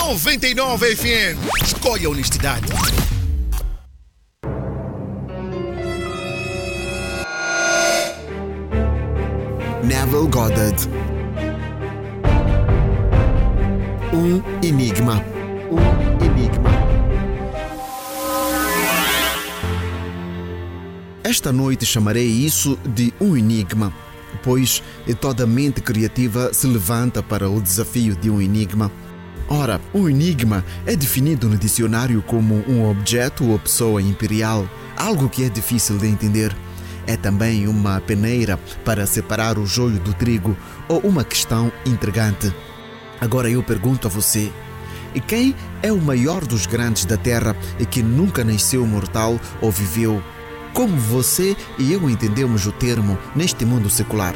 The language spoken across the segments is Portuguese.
99 FM. Escolha a honestidade. Neville Goddard. Um enigma. Um enigma. Esta noite chamarei isso de um enigma, pois toda mente criativa se levanta para o desafio de um enigma. Ora, um enigma é definido no dicionário como um objeto ou pessoa imperial, algo que é difícil de entender. É também uma peneira para separar o joio do trigo ou uma questão intrigante. Agora eu pergunto a você, quem é o maior dos grandes da Terra e que nunca nasceu mortal ou viveu? Como você e eu entendemos o termo neste mundo secular?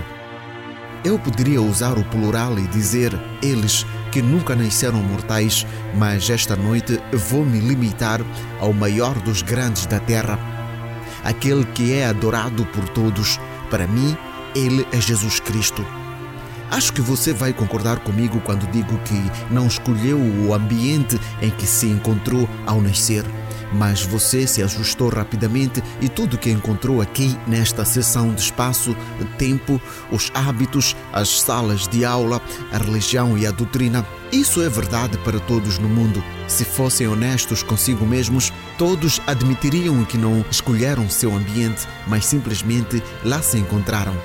Eu poderia usar o plural e dizer eles que nunca nasceram mortais, mas esta noite vou me limitar ao maior dos grandes da Terra, aquele que é adorado por todos. Para mim, ele é Jesus Cristo. Acho que você vai concordar comigo quando digo que não escolheu o ambiente em que se encontrou ao nascer, mas você se ajustou rapidamente e tudo que encontrou aqui nesta seção de espaço, tempo, os hábitos, as salas de aula, a religião e a doutrina, isso é verdade para todos no mundo. Se fossem honestos consigo mesmos, todos admitiriam que não escolheram seu ambiente, mas simplesmente lá se encontraram.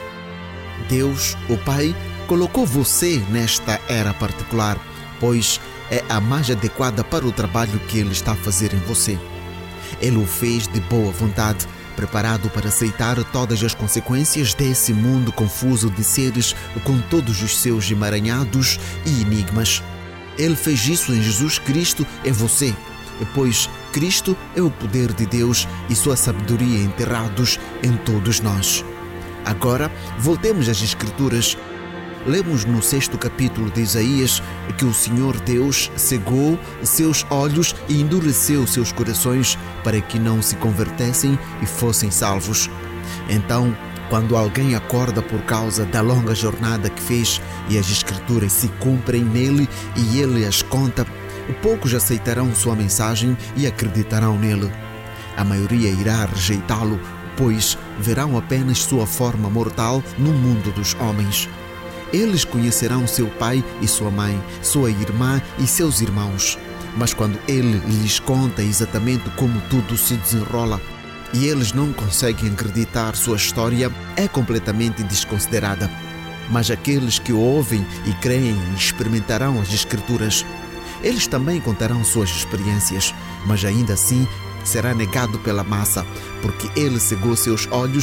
Deus, o Pai, colocou você nesta era particular, pois é a mais adequada para o trabalho que Ele está a fazer em você. Ele o fez de boa vontade, preparado para aceitar todas as consequências desse mundo confuso de seres com todos os seus emaranhados e enigmas. Ele fez isso em Jesus Cristo em você, pois Cristo é o poder de Deus e sua sabedoria enterrados em todos nós. Agora, voltemos às Escrituras. Lemos no 6º capítulo de Isaías que o Senhor Deus cegou seus olhos e endureceu seus corações para que não se convertessem e fossem salvos. Então, quando alguém acorda por causa da longa jornada que fez e as Escrituras se cumprem nele e ele as conta, poucos aceitarão sua mensagem e acreditarão nele. A maioria irá rejeitá-lo, pois verão apenas sua forma mortal no mundo dos homens. Eles conhecerão seu pai e sua mãe, sua irmã e seus irmãos. Mas quando ele lhes conta exatamente como tudo se desenrola e eles não conseguem acreditar, sua história é completamente desconsiderada. Mas aqueles que ouvem e creem experimentarão as Escrituras. Eles também contarão suas experiências, mas ainda assim será negado pela massa, porque ele cegou seus olhos